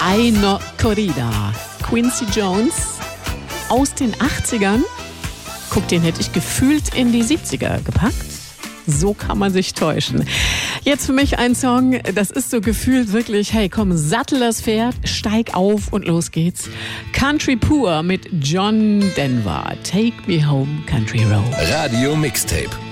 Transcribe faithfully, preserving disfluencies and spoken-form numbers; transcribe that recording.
Eine Corrida. Quincy Jones aus den achtzigern. Guck, den hätte ich gefühlt in die siebziger gepackt. So kann man sich täuschen. Jetzt für mich ein Song, das ist so gefühlt wirklich, hey komm, sattel das Pferd, steig auf und los geht's. Country Pur mit John Denver. Take Me Home, Country Road. Radio Mixtape.